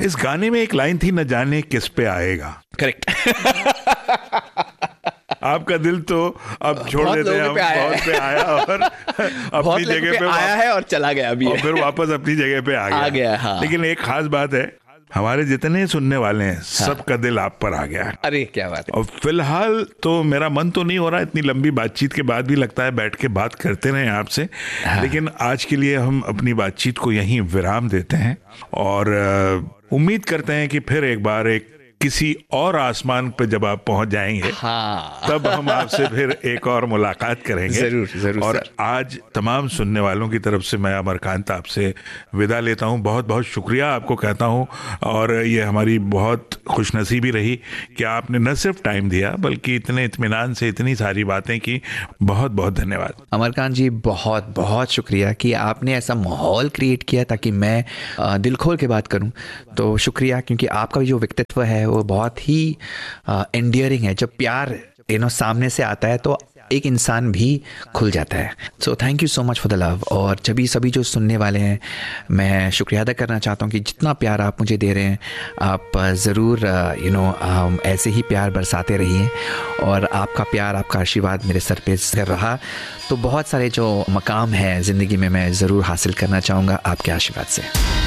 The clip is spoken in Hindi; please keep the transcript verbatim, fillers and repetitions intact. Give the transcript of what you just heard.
इस गाने में एक लाइन थी, न जाने किस पे आएगा। करेक्ट। आपका दिल तो अब छोड़ देते हैं, हम बहुत पे आया और अपनी जगह पे आया है और चला गया अभी, और फिर वापस अपनी जगह पे आ गया, आ गया हाँ। लेकिन एक खास बात है, हमारे जितने सुनने वाले हैं, हाँ। सबका दिल आप पर आ गया। अरे क्या बात है। और फिलहाल तो मेरा मन तो नहीं हो रहा, इतनी लंबी बातचीत के बाद भी लगता है बैठ के बात करते रहे आपसे, हाँ। लेकिन आज के लिए हम अपनी बातचीत को यहीं विराम देते हैं और उम्मीद करते हैं कि फिर एक बार एक किसी और आसमान पर जब आप पहुंच जाएंगे, हाँ। तब हम आपसे फिर एक और मुलाकात करेंगे। जरूर जरूर। और सर। आज तमाम सुनने वालों की तरफ से मैं अमरकांत आपसे विदा लेता हूं। बहुत बहुत शुक्रिया आपको कहता हूं, और ये हमारी बहुत खुशनसीबी रही कि आपने न सिर्फ टाइम दिया बल्कि इतने इत्मीनान से इतनी सारी बातें की। बहुत बहुत धन्यवाद अमरकांत जी, बहुत बहुत शुक्रिया कि आपने ऐसा माहौल क्रिएट किया ताकि मैं दिल खोल के बात करूं। तो शुक्रिया, क्योंकि आपका जो व्यक्तित्व है वो बहुत ही एंडियरिंग है। जब प्यार यू नो सामने से आता है तो एक इंसान भी खुल जाता है। So thank you so much for the love. और जब भी सभी जो सुनने वाले हैं, मैं शुक्रिया अदा करना चाहता हूँ कि जितना प्यार आप मुझे दे रहे हैं, आप ज़रूर यू नो ऐसे ही प्यार बरसाते रहिए। और आपका प्यार, आपका आशीर्वाद मेरे सर पे से रहा तो बहुत सारे जो मकाम है ज़िंदगी में मैं ज़रूर हासिल करना चाहूँगा आपके आशीर्वाद से।